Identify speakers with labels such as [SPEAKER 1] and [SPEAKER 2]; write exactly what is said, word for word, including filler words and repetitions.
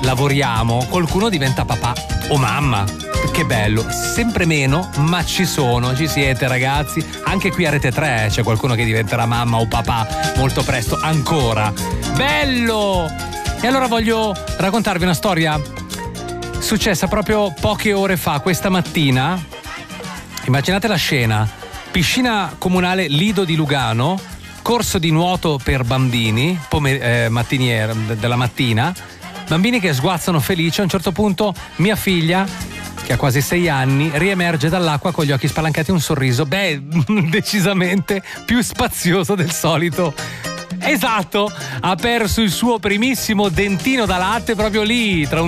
[SPEAKER 1] lavoriamo, qualcuno diventa papà o mamma. Che bello, sempre meno, ma ci sono, ci siete ragazzi. Anche qui a Rete tre c'è qualcuno che diventerà mamma o papà molto presto, ancora. Bello! E allora voglio raccontarvi una storia successa proprio poche ore fa, questa mattina. Immaginate la scena: piscina comunale Lido di Lugano, corso di nuoto per bambini, pome- eh, mattiniera della mattina, bambini che sguazzano felici. A un certo punto mia figlia, che ha quasi sei anni, riemerge dall'acqua con gli occhi spalancati e un sorriso, beh, decisamente più spazioso del solito. Esatto, ha perso il suo primissimo dentino da latte proprio lì, tra un